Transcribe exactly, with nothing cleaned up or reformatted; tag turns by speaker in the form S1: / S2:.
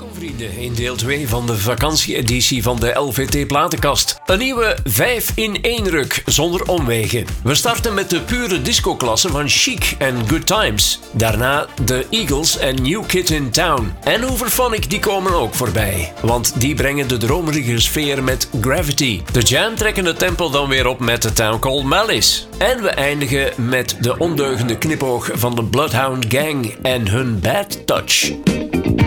S1: Welkom vrienden in deel twee van de vakantieeditie van de L V T Platenkast. Een nieuwe vijf in één ruk zonder omwegen. We starten met de pure discoklasse van Chic en Good Times. Daarna de Eagles en New Kid in Town. En Hooverphonic die komen ook voorbij. Want die brengen de dromerige sfeer met Gravity. De Jam trekken het tempo dan weer op met The Town Called Malice. En we eindigen met de ondeugende knipoog van de Bloodhound Gang en hun Bad Touch.